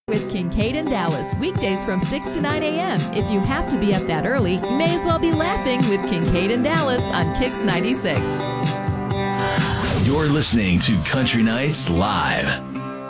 With Kincaid and Dallas, weekdays from 6 to 9 a.m. If you have to be up that early, may as well be laughing with Kincaid and Dallas on Kix 96. You're listening to Country Nights Live.